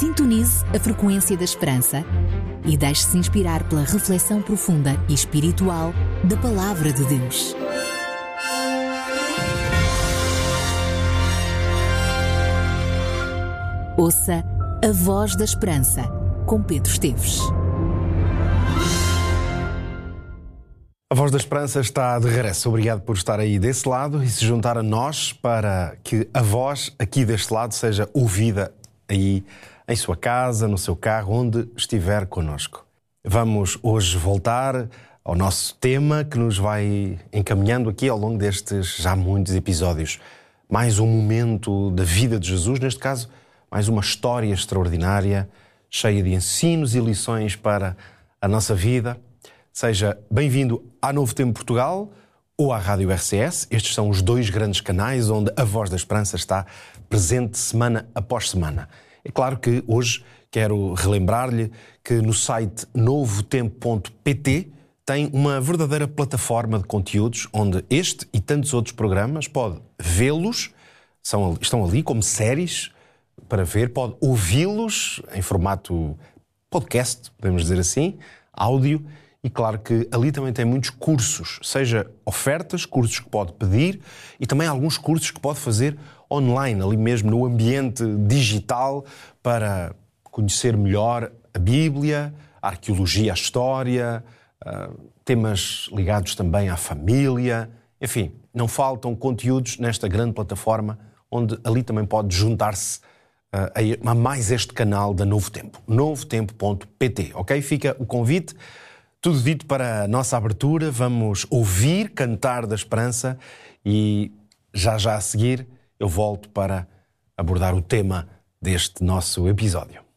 Sintonize a frequência da esperança e deixe-se inspirar pela reflexão profunda e espiritual da Palavra de Deus. Ouça a Voz da Esperança, com Pedro Esteves. A Voz da Esperança está de regresso. Obrigado por estar aí desse lado e se juntar a nós para que a voz aqui deste lado seja ouvida aí em sua casa, no seu carro, onde estiver connosco. Vamos hoje voltar ao nosso tema que nos vai encaminhando aqui ao longo destes já muitos episódios. Mais um momento da vida de Jesus, neste caso, mais uma história extraordinária, cheia de ensinos e lições para a nossa vida. Seja bem-vindo à Novo Tempo Portugal ou à Rádio RCS. Estes são os dois grandes canais onde a Voz da Esperança está presente semana após semana. É claro que hoje quero relembrar-lhe que no site novotempo.pt tem uma verdadeira plataforma de conteúdos onde este e tantos outros programas pode vê-los, estão ali como séries para ver, pode ouvi-los em formato podcast, podemos dizer assim, áudio. E claro que ali também tem muitos cursos, seja ofertas, cursos que pode pedir e também alguns cursos que pode fazer online, ali mesmo no ambiente digital, para conhecer melhor a Bíblia, a arqueologia, a história, temas ligados também à família. Enfim, não faltam conteúdos nesta grande plataforma, onde ali também pode juntar-se a mais este canal da Novo Tempo, novotempo.pt, ok? Fica o convite. Tudo dito para a nossa abertura, vamos ouvir Cantar da Esperança e já a seguir eu volto para abordar o tema deste nosso episódio.